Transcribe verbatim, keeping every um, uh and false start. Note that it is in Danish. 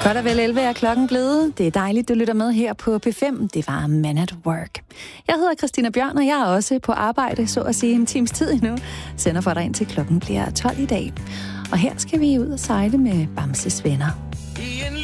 Godt og vel elleve er klokken blevet. Det er dejligt, du lytter med her på P fem. Det var Man at Work. Jeg hedder Christina Bjørn, og jeg er også på arbejde, så at sige en times tid endnu. Sender for dig ind til klokken bliver tolv i dag. Og her skal vi ud og sejle med Bamses venner.